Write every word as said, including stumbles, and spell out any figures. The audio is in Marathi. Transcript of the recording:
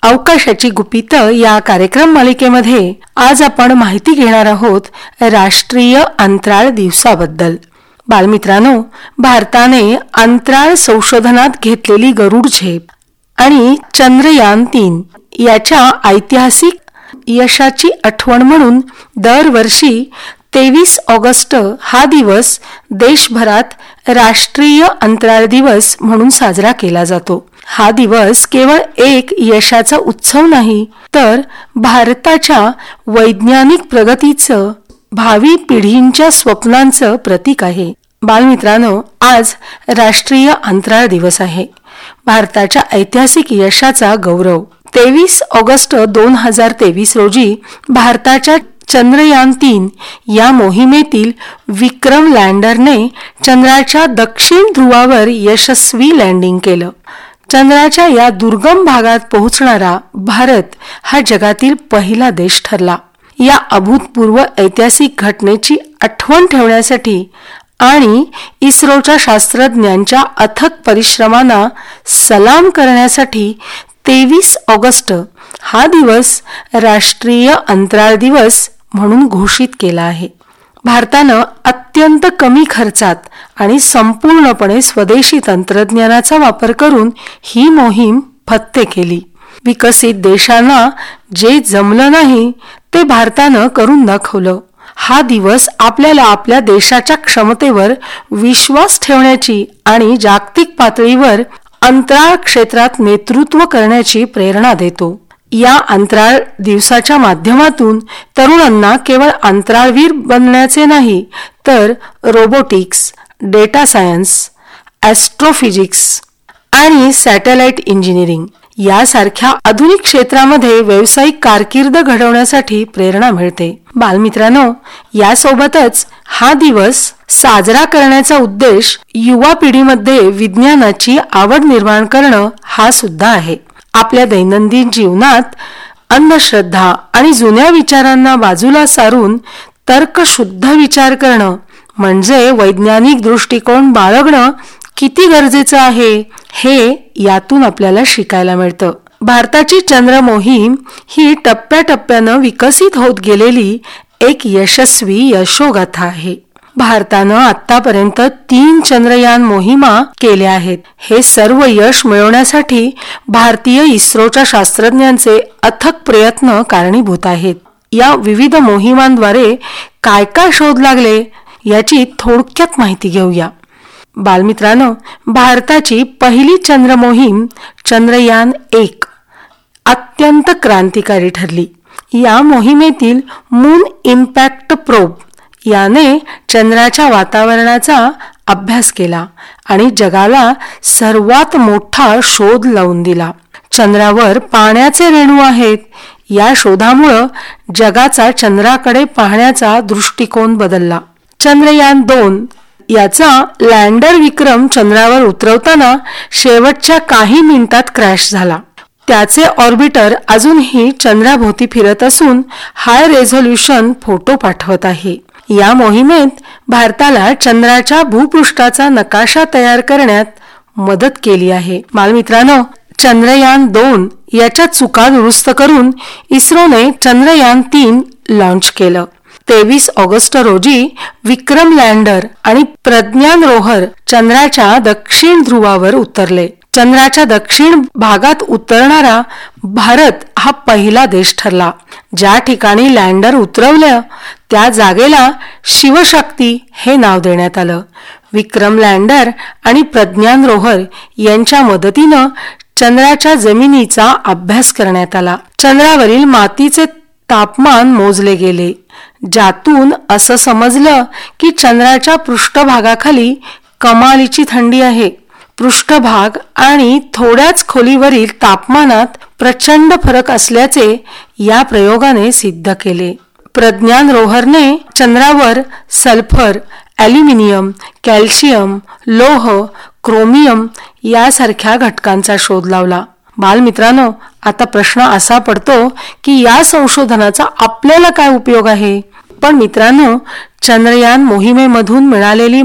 अवकाशाची गुपितं या कार्यक्रम मालिकेमध्ये आज आपण माहिती घेणार आहोत राष्ट्रीय अंतराळ दिवसाबद्दल। बालमित्रांनो, भारताने अंतराळ संशोधनात घेतलेली गरुड झेप आणि चंद्रयान तीन याच्या ऐतिहासिक यशाची आठवण म्हणून दरवर्षी तेवीस ऑगस्ट हा दिवस देशभरात राष्ट्रीय अंतराळ दिवस म्हणून साजरा केला जातो। हा दिवस केवळ एक यशाचा उत्सव नाही, तर भारताच्या वैज्ञानिक प्रगतीचं, भावी पिढींच्या स्वप्नांचं प्रतीक आहे। बालमित्रांनो, आज राष्ट्रीय अंतराळ दिवस आहे। भारताच्या ऐतिहासिक यशाचा गौरव। तेवीस ऑगस्ट दोन हजार तेवीस रोजी भारताच्या चंद्रयान तीन या मोहिमेतील विक्रम लँडरने चंद्राच्या दक्षिण ध्रुवावर यशस्वी लँडिंग केलं। चंद्राच्या या दुर्गम भागात पोहोचणारा भारत हा जगातील पहिला देश ठरला। या अभूतपूर्व ऐतिहासिक घटनेची आठवण ठेवण्यासाठी आणि इस्रोच्या शास्त्रज्ञांच्या अथक परिश्रमांना सलाम करण्यासाठी तेवीस ऑगस्ट हा दिवस राष्ट्रीय अंतराळ दिवस म्हणून घोषित केला आहे। भारतानं अत्यंत कमी खर्चात आणि संपूर्णपणे स्वदेशी तंत्रज्ञानाचा वापर करून ही मोहीम फत्ते केली। विकसित देशांना जे जमलं नाही ते भारतानं करून दाखवलं। हा दिवस आपल्याला आपल्या देशाच्या क्षमतेवर विश्वास ठेवण्याची आणि जागतिक पातळीवर अंतराळ क्षेत्रात नेतृत्व करण्याची प्रेरणा देतो। या अंतराळ दिवसाच्या माध्यमातून तरुणांना केवळ अंतराळवीर बनण्याचे नाही, तर रोबोटिक्स, डेटा सायन्स, ॲस्ट्रोफिजिक्स आणि सॅटेलाइट इंजिनिअरिंग यासारख्या आधुनिक क्षेत्रामध्ये व्यावसायिक कारकीर्द घडवण्यासाठी प्रेरणा मिळते। बालमित्रांनो, यासोबतच हा दिवस साजरा करण्याचा उद्देश युवा पिढीमध्ये विज्ञानाची आवड निर्माण करणं हा सुद्धा आहे। आपल्या दैनंदिन जीवनात अंधश्रद्धा आणि जुन्या विचारांना बाजूला सारून तर्कशुद्ध विचार करणं म्हणजे वैज्ञानिक दृष्टिकोन बाळगणं किती गरजेचं आहे, हे यातून आपल्याला शिकायला मिळतं। भारताची चंद्र मोहीम ही टप्प्याटप्प्यानं विकसित होत गेलेली एक यशस्वी यशोगाथा आहे। भारतानं आतापर्यंत तीन चंद्रयान मोहिमा केल्या आहेत। हे सर्व यश मिळवण्यासाठी भारतीय इस्रोच्या शास्त्रज्ञांचे अथक प्रयत्न कारणीभूत आहेत। या विविध मोहिमांद्वारे काय काय शोध लागले याची थोडक्यात माहिती घेऊया। बालमित्रांनो, भारताची पहिली चंद्र मोहीम चंद्रयान एक अत्यंत क्रांतिकारी ठरली। या मोहिमेतील मून इम्पॅक्ट प्रोब याने चंद्राच्या वातावरणाचा अभ्यास केला आणि जगाला सर्वात मोठा शोध लावून दिला। चंद्रावर पाण्याचे रेणू आहेत या शोधामुळे जगाचा चंद्राकडे पाहण्याचा दृष्टिकोन बदलला। चंद्रयान दोन याचा लँडर विक्रम चंद्रावर उतरवताना शेवटच्या काही मिनिटात क्रॅश झाला। त्याचे ऑर्बिटर अजूनही चंद्राभोवती फिरत असून हाय रेझोल्यूशन फोटो पाठवत आहे। या मोहिमेत भारताला चंद्राच्या भूपृष्ठाचा नकाशा तयार करण्यात मदत केली आहे। बालमित्रांनो, चंद्रयान दोन याच्या चुका दुरुस्त करून इस्रोने चंद्रयान तीन लॉन्च केलं। तेवीस ऑगस्ट रोजी विक्रम लँडर आणि प्रज्ञान रोव्हर चंद्राच्या दक्षिण ध्रुवावर उतरले। चंद्राच्या दक्षिण भागात उतरणारा भारत हा पहिला देश ठरला। ज्या ठिकाणी लँडर उतरवलं त्या जागेला शिवशक्ती हे नाव देण्यात आलं। विक्रम लँडर आणि प्रज्ञान रोव्हर यांच्या मदतीनं चंद्राच्या जमिनीचा अभ्यास करण्यात आला। चंद्रावरील मातीचे तापमान मोजले गेले, ज्यातून असं समजलं की चंद्राच्या पृष्ठभागाखाली कमालीची थंडी आहे। पृष्ठभाग आणि थोड्याच खोलीवरील तापमानात प्रचंड फरक असल्याचे या प्रयोगाने सिद्ध केले। प्रज्ञान रोव्हरने चंद्रावर सल्फर, ॲल्युमिनियम, कॅल्शियम, लोह, क्रोमियम यासारख्या घटकांचा शोध लावला। बालमित्रांनो, आता प्रश्न असा पडतो की या संशोधनाचा आपल्याला काय उपयोग आहे? पण मित्रांनो, चंद्रयान मोहिमेमधून मिळालेली